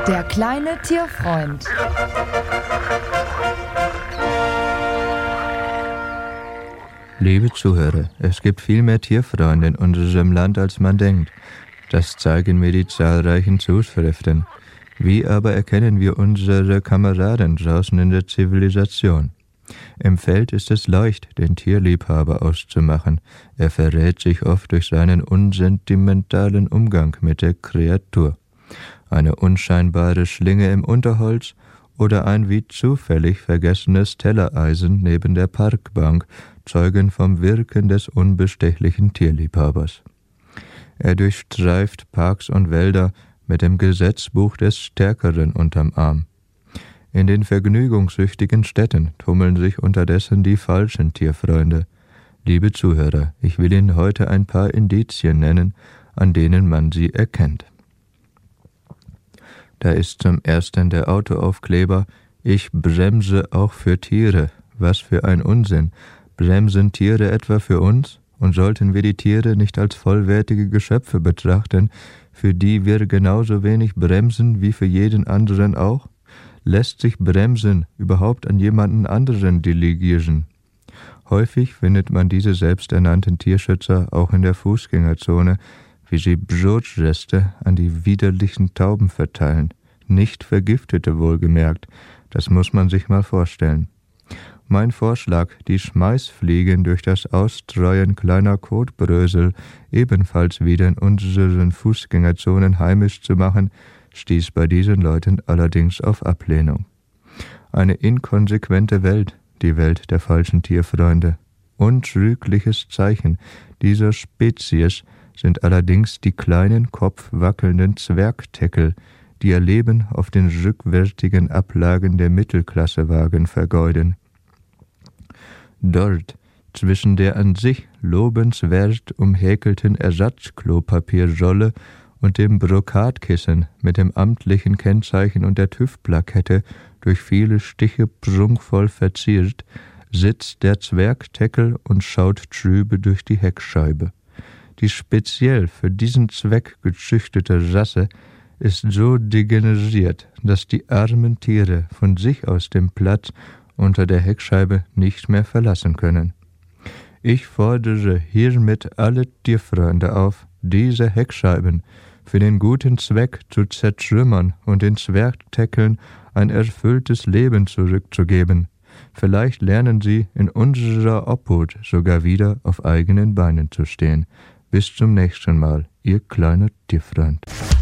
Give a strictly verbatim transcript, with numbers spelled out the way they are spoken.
Der kleine Tierfreund. Liebe Zuhörer, es gibt viel mehr Tierfreunde in unserem Land, als man denkt. Das zeigen mir die zahlreichen Zuschriften. Wie aber erkennen wir unsere Kameraden draußen in der Zivilisation? Im Feld ist es leicht, den Tierliebhaber auszumachen. Er verrät sich oft durch seinen unsentimentalen Umgang mit der Kreatur. Eine unscheinbare Schlinge im Unterholz oder ein wie zufällig vergessenes Tellereisen neben der Parkbank zeugen vom Wirken des unbestechlichen Tierliebhabers. Er durchstreift Parks und Wälder mit dem Gesetzbuch des Stärkeren unterm Arm. In den vergnügungssüchtigen Städten tummeln sich unterdessen die falschen Tierfreunde. Liebe Zuhörer, ich will Ihnen heute ein paar Indizien nennen, an denen man sie erkennt. Da ist zum ersten der Autoaufkleber: Ich bremse auch für Tiere. Was für ein Unsinn! Bremsen Tiere etwa für uns? Und sollten wir die Tiere nicht als vollwertige Geschöpfe betrachten, für die wir genauso wenig bremsen wie für jeden anderen auch? Lässt sich Bremsen überhaupt an jemanden anderen delegieren? Häufig findet man diese selbsternannten Tierschützer auch in der Fußgängerzone, wie sie Brotreste an die widerlichen Tauben verteilen. Nicht vergiftete wohlgemerkt, das muss man sich mal vorstellen. Mein Vorschlag, die Schmeißfliegen durch das Ausstreuen kleiner Kotbrösel ebenfalls wieder in unseren Fußgängerzonen heimisch zu machen, stieß bei diesen Leuten allerdings auf Ablehnung. Eine inkonsequente Welt, die Welt der falschen Tierfreunde. Untrügliches Zeichen dieser Spezies sind allerdings die kleinen, kopfwackelnden Zwergteckel, die ihr Leben auf den rückwärtigen Ablagen der Mittelklassewagen vergeuden. Dort, zwischen der an sich lobenswert umhäkelten Ersatzklopapierrolle und dem Brokatkissen mit dem amtlichen Kennzeichen und der TÜV-Plakette durch viele Stiche prunkvoll verziert, sitzt der Zwergteckel und schaut trübe durch die Heckscheibe. Die speziell für diesen Zweck gezüchtete Rasse ist so degeneriert, dass die armen Tiere von sich aus den Platz unter der Heckscheibe nicht mehr verlassen können. Ich fordere hiermit alle Tierfreunde auf, diese Heckscheiben für den guten Zweck zu zertrümmern und den Zwergteckeln ein erfülltes Leben zurückzugeben. Vielleicht lernen sie in unserer Obhut sogar wieder auf eigenen Beinen zu stehen. Bis zum nächsten Mal, Ihr kleiner Tierfreund.